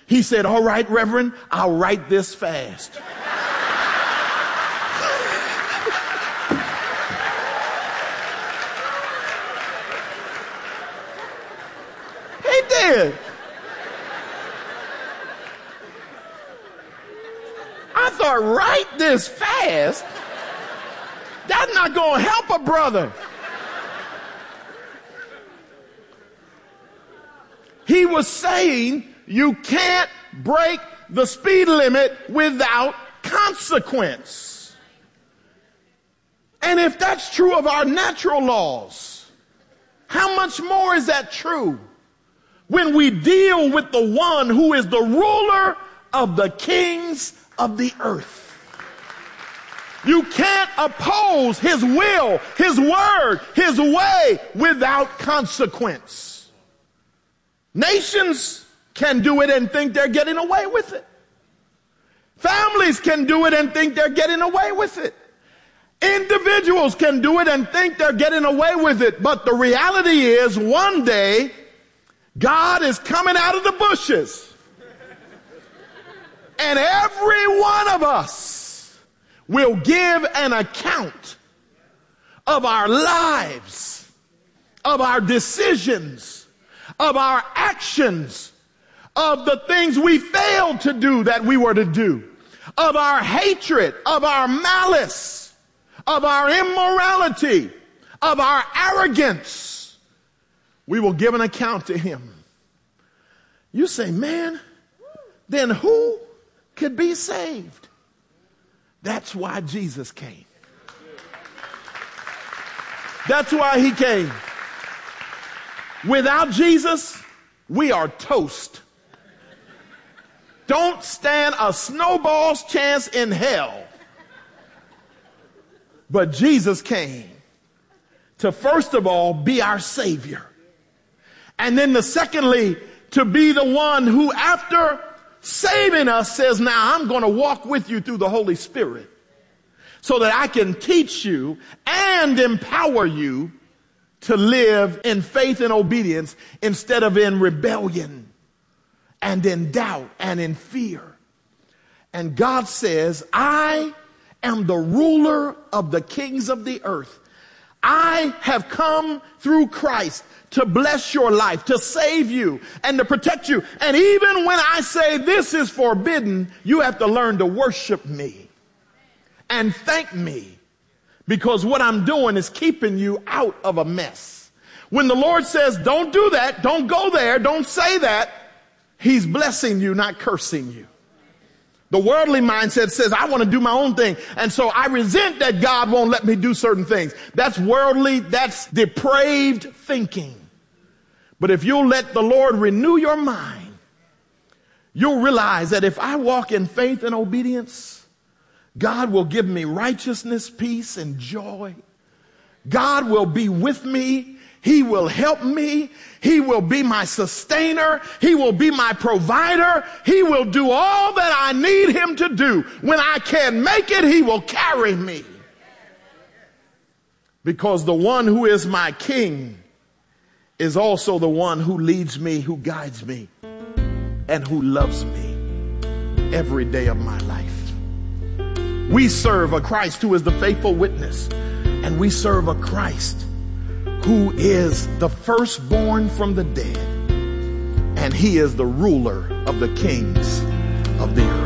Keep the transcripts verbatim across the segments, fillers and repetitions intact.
He said, all right, Reverend, I'll write this fast. He did. I thought, write this fast? That's not going to help a brother. He was saying you can't break the speed limit without consequence. And if that's true of our natural laws, how much more is that true when we deal with the one who is the ruler of the kings of the earth? You can't oppose his will, his word, his way without consequence. Nations can do it and think they're getting away with it. Families can do it and think they're getting away with it. Individuals can do it and think they're getting away with it. But the reality is, one day, God is coming out of the bushes. And every one of us will give an account of our lives, of our decisions, of our actions, of the things we failed to do that we were to do, of our hatred, of our malice, of our immorality, of our arrogance. We will give an account to him. You say, man, then who could be saved? That's why Jesus came. That's why he came. Without Jesus, we are toast. Don't stand a snowball's chance in hell. But Jesus came to, first of all, be our Savior. And then the secondly, to be the one who, after saving us, says, now I'm going to walk with you through the Holy Spirit so that I can teach you and empower you to live in faith and obedience instead of in rebellion and in doubt and in fear. And God says, I am the ruler of the kings of the earth. I have come through Christ to bless your life, to save you, and to protect you. And even when I say this is forbidden, you have to learn to worship me and thank me, because what I'm doing is keeping you out of a mess. When the Lord says, don't do that, don't go there, don't say that, he's blessing you, not cursing you. The worldly mindset says, I want to do my own thing. And so I resent that God won't let me do certain things. That's worldly, that's depraved thinking. But if you'll let the Lord renew your mind, you'll realize that if I walk in faith and obedience, God will give me righteousness, peace, and joy. God will be with me. He will help me. He will be my sustainer. He will be my provider. He will do all that I need him to do. When I can't make it, he will carry me. Because the one who is my king is also the one who leads me, who guides me, and who loves me every day of my life. We serve a Christ who is the faithful witness, and we serve a Christ who is the firstborn from the dead, and he is the ruler of the kings of the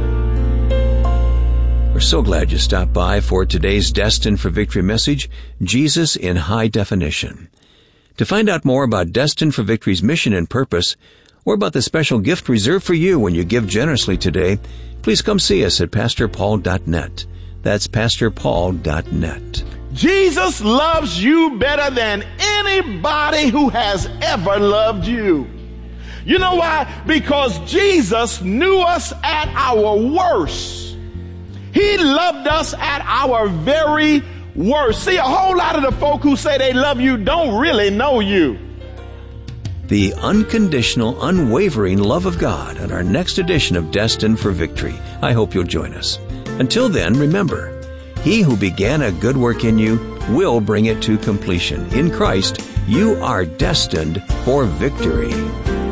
earth. We're so glad you stopped by for today's Destined for Victory message, Jesus in High Definition. To find out more about Destined for Victory's mission and purpose, or about the special gift reserved for you when you give generously today, please come see us at pastor paul dot net. That's pastor paul dot net. Jesus loves you better than anybody who has ever loved you. You know why? Because Jesus knew us at our worst. He loved us at our very worst. See, a whole lot of the folk who say they love you don't really know you. The unconditional, unwavering love of God on our next edition of Destined for Victory. I hope you'll join us. Until then, remember, he who began a good work in you will bring it to completion. In Christ, you are destined for victory.